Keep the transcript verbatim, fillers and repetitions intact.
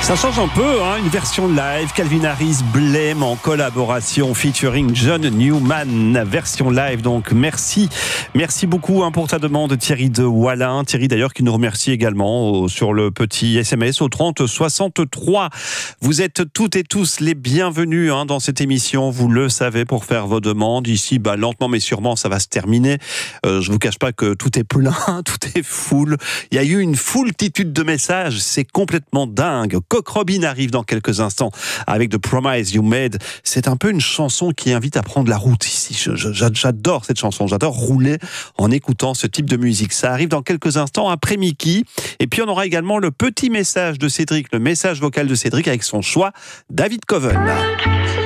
Ça change un peu, hein, une version live, Calvin Harris, Blame en collaboration featuring John Newman, version live. Donc merci, merci beaucoup hein, pour ta demande Thierry de Wallin. Thierry d'ailleurs qui nous remercie également au, sur le petit S M S au trente soixante-trois. Vous êtes toutes et tous les bienvenus hein, dans cette émission, vous le savez, pour faire vos demandes. Ici, bah, lentement mais sûrement, ça va se terminer. Euh, je vous cache pas que tout est plein, tout est full. Il y a eu une foultitude de messages, c'est complètement dingue. Cock Robin arrive dans quelques instants avec The Promise You Made. C'est un peu une chanson qui invite à prendre la route ici. Je, je, j'adore cette chanson, j'adore rouler en écoutant ce type de musique. Ça arrive dans quelques instants après Mickey. Et puis on aura également le petit message de Cédric, le message vocal de Cédric avec son choix, David Coven.